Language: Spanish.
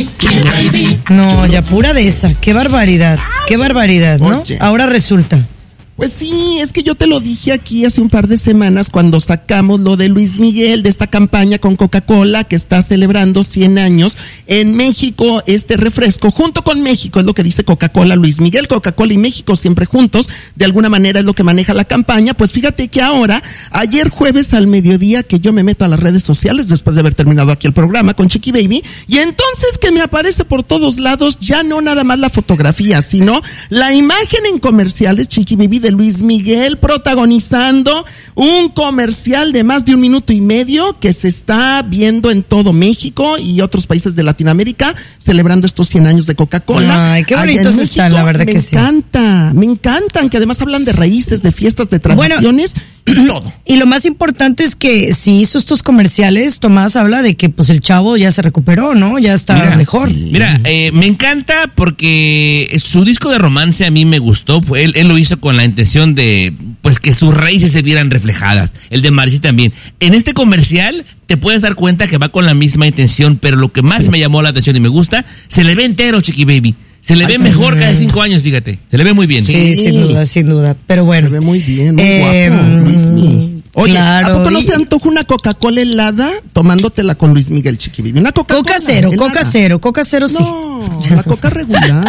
No, ya pura de esa. Qué barbaridad, ¿no? Oye. Ahora resulta. Pues sí, es que yo te lo dije aquí hace un par de semanas cuando sacamos lo de Luis Miguel, de esta campaña con Coca-Cola que está celebrando 100 años en México, este refresco, junto con México, es lo que dice Coca-Cola, Luis Miguel, Coca-Cola y México siempre juntos, de alguna manera es lo que maneja la campaña. Pues fíjate que ahora, ayer jueves al mediodía, que yo me meto a las redes sociales después de haber terminado aquí el programa con Chiqui Baby, y entonces que me aparece por todos lados, ya no nada más la fotografía, sino la imagen en comerciales, Chiqui Baby, de Luis Miguel protagonizando un comercial de más de 1 minuto y medio que se está viendo en todo México y otros países de Latinoamérica celebrando estos 100 años de Coca-Cola. Ay, qué bonitos están, la verdad que sí. Me encantan, que además hablan de raíces, de fiestas, de tradiciones. Y todo. Y lo más importante es que si hizo estos comerciales, Tomás habla de que pues el chavo ya se recuperó, ¿no? Ya está mejor. Sí. Mira, me encanta porque su disco de romance a mí me gustó. Él lo hizo con la intención de pues que sus raíces se vieran reflejadas. El de Mariachi también. En este comercial te puedes dar cuenta que va con la misma intención, pero lo que más me llamó la atención y me gusta, se le ve entero, Chiqui Baby. Se le ve mejor cada 5 años, fíjate. Se le ve muy bien. Sí, sin duda. Pero bueno. Se ve muy bien, muy guapo, Luis Miguel. Oye, claro, ¿a poco no se antoja una Coca-Cola helada tomándotela con Luis Miguel, Chiqui Baby? Una Coca-Cola Coca cero sí. No, la Coca regular.